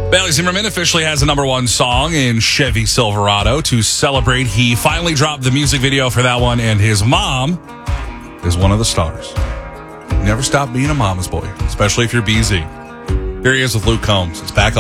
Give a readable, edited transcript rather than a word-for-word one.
Bailey Zimmerman officially has a number one song in Chevy Silverado. To celebrate, he finally dropped the music video for that one, and his mom is one of the stars. Never stop being a mama's boy, especially if you're BZ. Here he is with Luke Combs. It's back on.